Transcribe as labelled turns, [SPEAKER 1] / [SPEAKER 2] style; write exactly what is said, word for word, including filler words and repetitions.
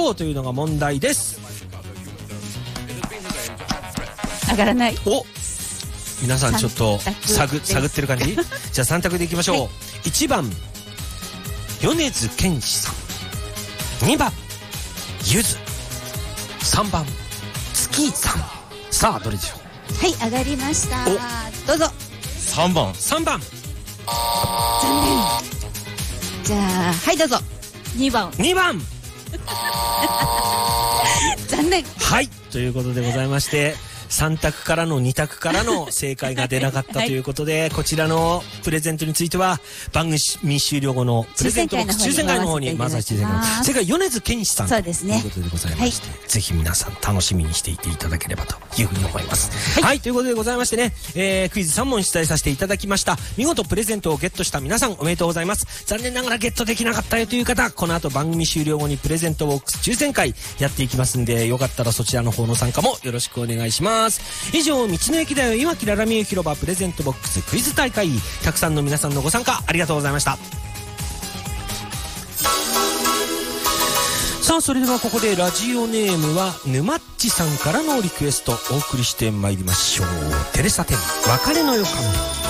[SPEAKER 1] ょうというのが問題です。
[SPEAKER 2] 上がらない。
[SPEAKER 1] お、皆さんちょっと探探ってる感じ。じゃあさん択でいきましょう、はい、いちばん米津玄師さん、にばんゆず、さんばん月さん。さあどれでしょう。
[SPEAKER 2] はい、上がりました。どうぞ。
[SPEAKER 3] さんばん。
[SPEAKER 1] さんばん。
[SPEAKER 2] 残念。じゃあはいどうぞ。にばん。
[SPEAKER 1] にばん。
[SPEAKER 2] 残念。
[SPEAKER 1] はいということでございまして、さん択からのに択からの正解が出なかったということで、はい、こちらのプレゼントについては番組終了後のプレゼントボックス抽選会の方に回させていただきます。それから米津玄師さんということでございまして、はい、ぜひ皆さん楽しみにしていていただければというふうに思います。はい、はい、ということでございましてね、えー、クイズさん問出題させていただきました。見事プレゼントをゲットした皆さんおめでとうございます。残念ながらゲットできなかったよという方、この後番組終了後にプレゼントボックス抽選会やっていきますんで、よかったらそちらの方の参加もよろしくお願いします。以上、道の駅だよ今きららみゆ広場プレゼントボックスクイズ大会、たくさんの皆さんのご参加ありがとうございました。さあそれではここでラジオネームはぬまっちさんからのリクエストお送りしてまいりましょう。テレサテン別れの予感。